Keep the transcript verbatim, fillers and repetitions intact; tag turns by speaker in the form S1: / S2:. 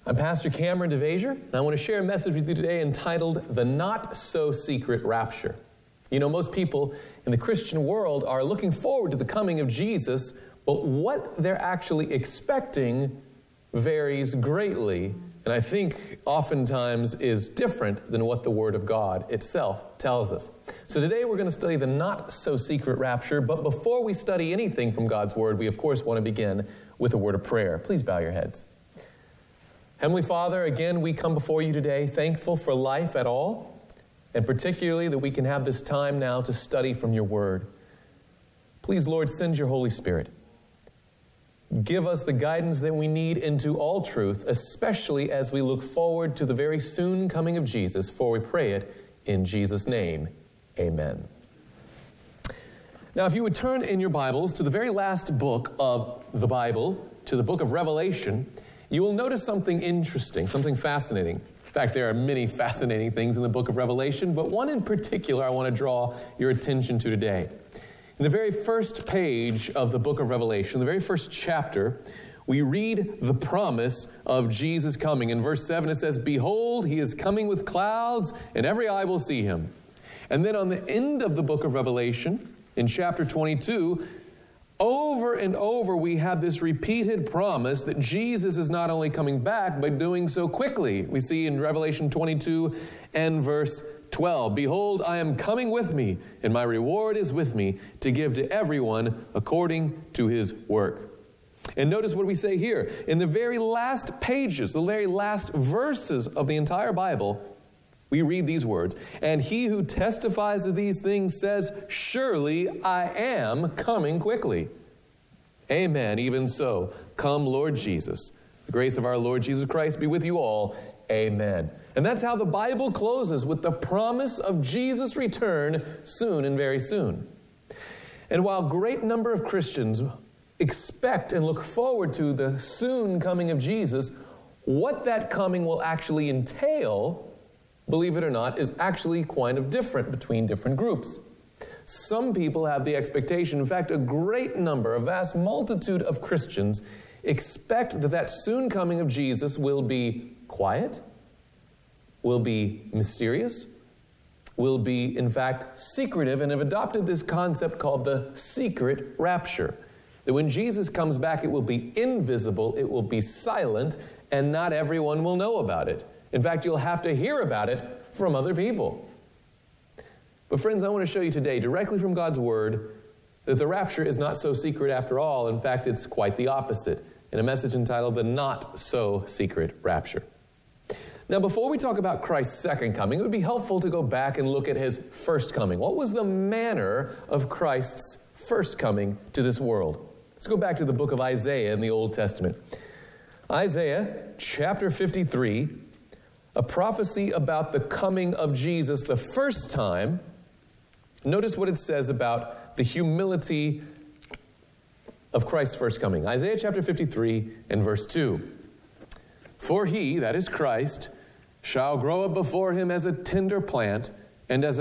S1: I'm Pastor Cameron DeVasier, and I want to share a message with you today entitled, The Not-So-Secret Rapture. You know, most people in the Christian world are looking forward to the coming of Jesus, but what they're actually expecting varies greatly, and I think oftentimes is different than what the Word of God itself tells us. So today we're going to study the not-so-secret rapture, but before we study anything from God's Word, we of course want to begin with a word of prayer. Please bow your heads. Heavenly Father, again, we come before you today thankful for life at all, and particularly that we can have this time now to study from your word. Please, Lord, send your Holy Spirit. Give us the guidance that we need into all truth, especially as we look forward to the very soon coming of Jesus, for we pray it in Jesus' name. Amen. Now, if you would turn in your Bibles to the very last book of the Bible, to the book of Revelation, you will notice something interesting, something fascinating. In fact, there are many fascinating things in the book of Revelation, but one in particular I want to draw your attention to today. In the very first page of the book of Revelation, the very first chapter, we read the promise of Jesus coming. In verse seven it says, "Behold, he is coming with clouds, and every eye will see him." And then on the end of the book of Revelation, in chapter twenty-two, over and over we have this repeated promise that Jesus is not only coming back, but doing so quickly. We see in Revelation twenty-two and verse twelve, "Behold, I am coming with me, and my reward is with me, to give to everyone according to his work." And notice what we say here. In the very last pages, the very last verses of the entire Bible, we read these words, "And he who testifies to these things says, surely I am coming quickly. Amen, even so. Come, Lord Jesus. The grace of our Lord Jesus Christ be with you all. Amen." And that's how the Bible closes, with the promise of Jesus' return soon and very soon. And while a great number of Christians expect and look forward to the soon coming of Jesus, what that coming will actually entail, believe it or not, is actually quite of different between different groups. Some people have the expectation, in fact, a great number, a vast multitude of Christians expect that that soon coming of Jesus will be quiet, will be mysterious, will be, in fact, secretive, and have adopted this concept called the secret rapture. That when Jesus comes back, it will be invisible, it will be silent, and not everyone will know about it. In fact, you'll have to hear about it from other people. But friends, I want to show you today, directly from God's Word, that the rapture is not so secret after all. In fact, it's quite the opposite, in a message entitled, The Not-So-Secret Rapture. Now, before we talk about Christ's second coming, it would be helpful to go back and look at his first coming. What was the manner of Christ's first coming to this world? Let's go back to the book of Isaiah in the Old Testament. Isaiah chapter fifty-three, a prophecy about the coming of Jesus the first time. Notice what it says about the humility of Christ's first coming. Isaiah chapter fifty-three and verse two. "For he," that is Christ, "shall grow up before him as a tender plant, and as a